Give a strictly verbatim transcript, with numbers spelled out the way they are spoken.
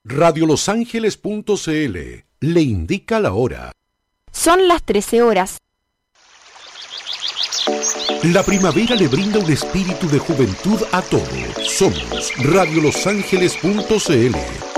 radio los ángeles punto c l le indica la hora. Son las trece horas. La primavera le brinda un espíritu de juventud a todo. Somos radio los ángeles punto c l.